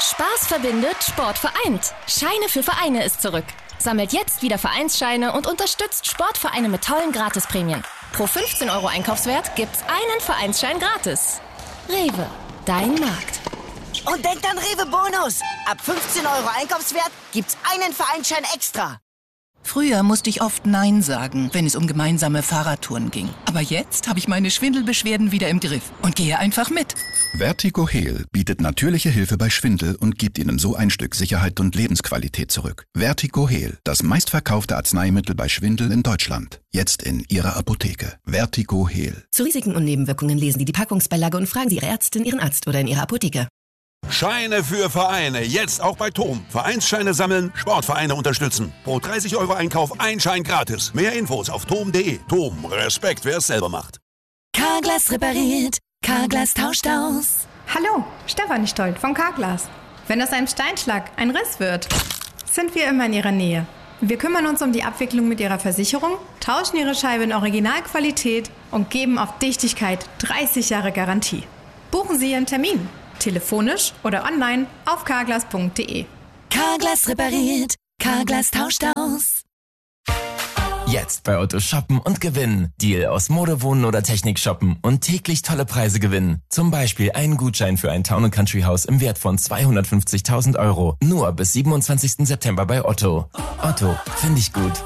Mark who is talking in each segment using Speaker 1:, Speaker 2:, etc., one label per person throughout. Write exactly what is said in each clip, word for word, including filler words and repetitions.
Speaker 1: Spaß verbindet, Sport vereint. Scheine für Vereine ist zurück. Sammelt jetzt wieder Vereinsscheine und unterstützt Sportvereine mit tollen Gratisprämien. Pro fünfzehn Euro Einkaufswert gibt's einen Vereinsschein gratis. Rewe, dein Markt.
Speaker 2: Und denkt an Rewe Bonus. Ab fünfzehn Euro Einkaufswert gibt's einen Vereinsschein extra.
Speaker 3: Früher musste ich oft Nein sagen, wenn es um gemeinsame Fahrradtouren ging. Aber jetzt habe ich meine Schwindelbeschwerden wieder im Griff und gehe einfach mit.
Speaker 4: Vertigo Heal bietet natürliche Hilfe bei Schwindel und gibt Ihnen so ein Stück Sicherheit und Lebensqualität zurück. Vertigo Heal, das meistverkaufte Arzneimittel bei Schwindel in Deutschland. Jetzt in Ihrer Apotheke. Vertigo Heal.
Speaker 5: Zu Risiken und Nebenwirkungen lesen Sie die Packungsbeilage und fragen Sie Ihre Ärztin, Ihren Arzt oder in Ihrer Apotheke.
Speaker 6: Scheine für Vereine, jetzt auch bei Tom. Vereinsscheine sammeln, Sportvereine unterstützen. Pro dreißig Euro Einkauf ein Schein gratis. Mehr Infos auf tom punkt de. Tom, Respekt, wer es selber macht.
Speaker 5: Carglass repariert, Carglass tauscht aus.
Speaker 7: Hallo, Stefanie Stolt von Carglass. Wenn aus einem Steinschlag ein Riss wird, sind wir immer in Ihrer Nähe. Wir kümmern uns um die Abwicklung mit Ihrer Versicherung, tauschen Ihre Scheibe in Originalqualität und geben auf Dichtigkeit dreißig Jahre Garantie. Buchen Sie Ihren Termin. Telefonisch oder online auf carglass punkt de.
Speaker 5: Carglass repariert, Carglass tauscht aus.
Speaker 8: Jetzt bei Otto shoppen und gewinnen. Deal aus Mode, Wohnen oder Technik shoppen und täglich tolle Preise gewinnen. Zum Beispiel einen Gutschein für ein Town and Country Haus im Wert von zweihundertfünfzigtausend Euro. Nur bis siebenundzwanzigsten September bei Otto. Otto, finde ich gut.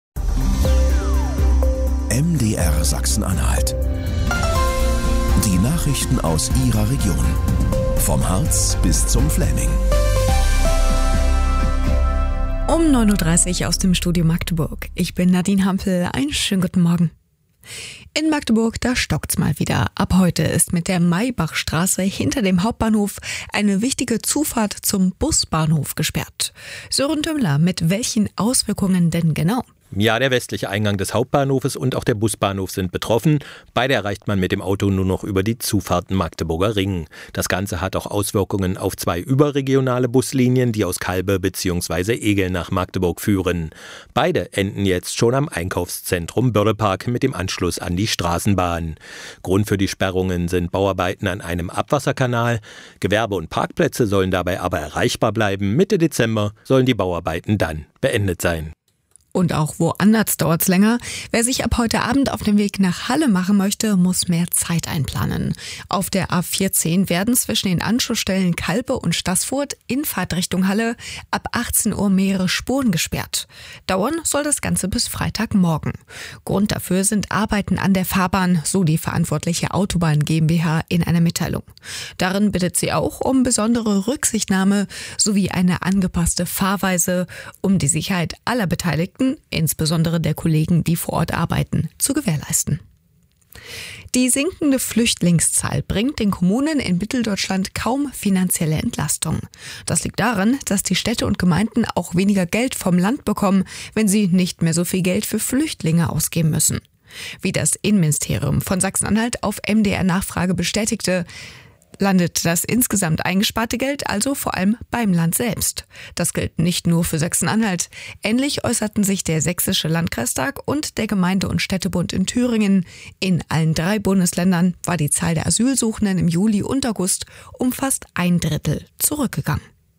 Speaker 9: M D R Sachsen-Anhalt. Die Nachrichten aus Ihrer Region. Vom Harz bis zum Fläming.
Speaker 10: Um neun Uhr dreißig aus dem Studio Magdeburg. Ich bin Nadine Hampel. Einen schönen guten Morgen. In Magdeburg, da stockt's mal wieder. Ab heute ist mit der Maybachstraße hinter dem Hauptbahnhof eine wichtige Zufahrt zum Busbahnhof gesperrt. Sören Tümmler, mit welchen Auswirkungen denn genau?
Speaker 11: Ja, der westliche Eingang des Hauptbahnhofes und auch der Busbahnhof sind betroffen. Beide erreicht man mit dem Auto nur noch über die Zufahrten Magdeburger Ring. Das Ganze hat auch Auswirkungen auf zwei überregionale Buslinien, die aus Kalbe bzw. Egel nach Magdeburg führen. Beide enden jetzt schon am Einkaufszentrum Bördepark mit dem Anschluss an die Straßenbahn. Grund für die Sperrungen sind Bauarbeiten an einem Abwasserkanal. Gewerbe und Parkplätze sollen dabei aber erreichbar bleiben. Mitte Dezember sollen die Bauarbeiten dann beendet sein.
Speaker 10: Und auch woanders dauert's länger. Wer sich ab heute Abend auf den Weg nach Halle machen möchte, muss mehr Zeit einplanen. Auf der A vierzehn werden zwischen den Anschlussstellen Kalbe und Staßfurt in Fahrtrichtung Halle ab achtzehn Uhr mehrere Spuren gesperrt. Dauern soll das Ganze bis Freitagmorgen. Grund dafür sind Arbeiten an der Fahrbahn, so die verantwortliche Autobahn GmbH in einer Mitteilung. Darin bittet sie auch um besondere Rücksichtnahme sowie eine angepasste Fahrweise, um die Sicherheit aller Beteiligten, insbesondere der Kollegen, die vor Ort arbeiten, zu gewährleisten. Die sinkende Flüchtlingszahl bringt den Kommunen in Mitteldeutschland kaum finanzielle Entlastung. Das liegt daran, dass die Städte und Gemeinden auch weniger Geld vom Land bekommen, wenn sie nicht mehr so viel Geld für Flüchtlinge ausgeben müssen. Wie das Innenministerium von Sachsen-Anhalt auf M D R-Nachfrage bestätigte, landet das insgesamt eingesparte Geld also vor allem beim Land selbst. Das gilt nicht nur für Sachsen-Anhalt. Ähnlich äußerten sich der Sächsische Landkreistag und der Gemeinde- und Städtebund in Thüringen. In allen drei Bundesländern war die Zahl der Asylsuchenden im Juli und August um fast ein Drittel zurückgegangen.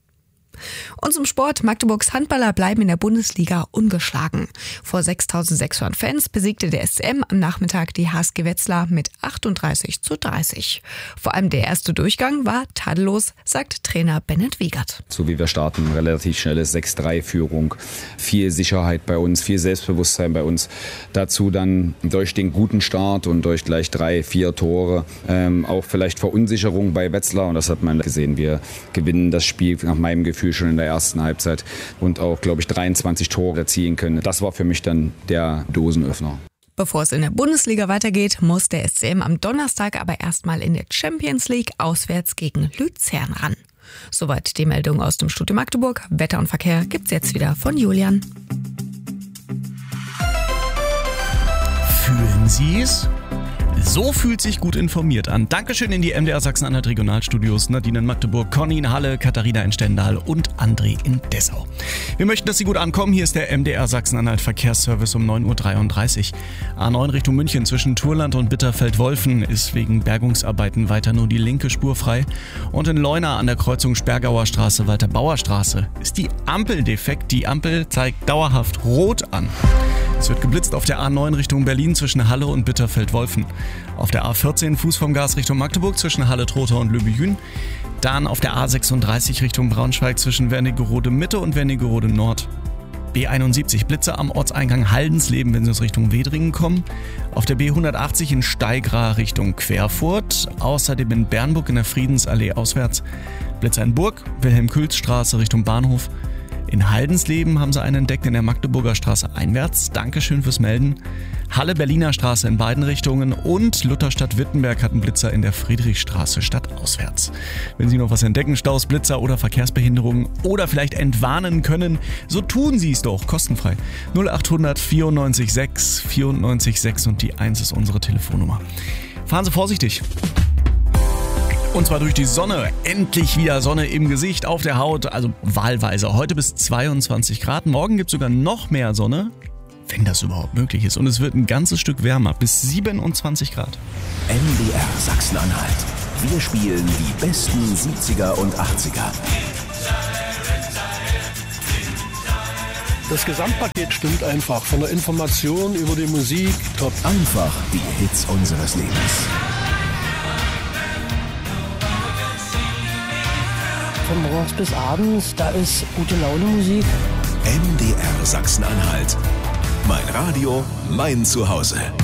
Speaker 10: Und zum Sport. Magdeburgs Handballer bleiben in der Bundesliga ungeschlagen. Vor sechstausendsechshundert Fans besiegte der S C M am Nachmittag die H S G Wetzlar mit achtunddreißig zu dreißig. Vor allem der erste Durchgang war tadellos, sagt Trainer Bennett Wiegert.
Speaker 12: So wie wir starten, relativ schnelle sechs drei Führung, viel Sicherheit bei uns, viel Selbstbewusstsein bei uns. Dazu dann durch den guten Start und durch gleich drei, vier Tore ähm, auch vielleicht Verunsicherung bei Wetzlar. Und das hat man gesehen. Wir gewinnen das Spiel nach meinem Gefühl schon in der ersten Halbzeit und auch, glaube ich, dreiundzwanzig Tore erzielen können. Das war für mich dann der Dosenöffner.
Speaker 10: Bevor es in der Bundesliga weitergeht, muss der S C M am Donnerstag aber erstmal in der Champions League auswärts gegen Luzern ran. Soweit die Meldung aus dem Studio Magdeburg. Wetter und Verkehr gibt's jetzt wieder von Julian.
Speaker 13: Fühlen Sie es? So fühlt sich gut informiert an. Dankeschön in die M D R Sachsen-Anhalt Regionalstudios. Nadine in Magdeburg, Conny in Halle, Katharina in Stendal und André in Dessau. Wir möchten, dass Sie gut ankommen. Hier ist der M D R Sachsen-Anhalt Verkehrsservice um neun Uhr dreiunddreißig. A neun Richtung München zwischen Thurland und Bitterfeld-Wolfen ist wegen Bergungsarbeiten weiter nur die linke Spur frei. Und in Leuna an der Kreuzung Sperrgauer Straße, Walter-Bauer Straße ist die Ampel defekt. Die Ampel zeigt dauerhaft rot an. Es wird geblitzt auf der A neun Richtung Berlin zwischen Halle und Bitterfeld-Wolfen. Auf der A vierzehn Fuß vom Gas Richtung Magdeburg zwischen Halle-Trotha und Löbejün. Dann auf der A sechsunddreißig Richtung Braunschweig zwischen Wernigerode Mitte und Wernigerode Nord. B einundsiebzig Blitzer am Ortseingang Haldensleben, wenn Sie aus Richtung Wedringen kommen. Auf der B hundertachtzig in Steigra Richtung Querfurt. Außerdem in Bernburg in der Friedensallee auswärts. Blitzer in Burg, Wilhelm-Külz-Straße Richtung Bahnhof. In Haldensleben haben sie einen entdeckt in der Magdeburger Straße einwärts. Dankeschön fürs Melden. Halle-Berliner Straße in beiden Richtungen und Lutherstadt-Wittenberg hat einen Blitzer in der Friedrichstraße stadtauswärts. Wenn Sie noch was entdecken, Staus, Blitzer oder Verkehrsbehinderungen oder vielleicht entwarnen können, so tun Sie es doch kostenfrei. null achthundert vierundneunzig sechs vierundneunzig sechs und die eins ist unsere Telefonnummer. Fahren Sie vorsichtig. Und zwar durch die Sonne. Endlich wieder Sonne im Gesicht, auf der Haut, also wahlweise. Heute bis zweiundzwanzig Grad. Morgen gibt es sogar noch mehr Sonne, wenn das überhaupt möglich ist. Und es wird ein ganzes Stück wärmer, bis siebenundzwanzig Grad.
Speaker 9: M D R Sachsen-Anhalt. Wir spielen die besten siebziger und achtziger.
Speaker 14: Das Gesamtpaket stimmt einfach. Von der Information über die Musik, top.
Speaker 9: Einfach die Hits unseres Lebens.
Speaker 15: Von morgens bis abends, da ist gute Laune Musik.
Speaker 9: M D R Sachsen-Anhalt. Mein Radio, mein Zuhause.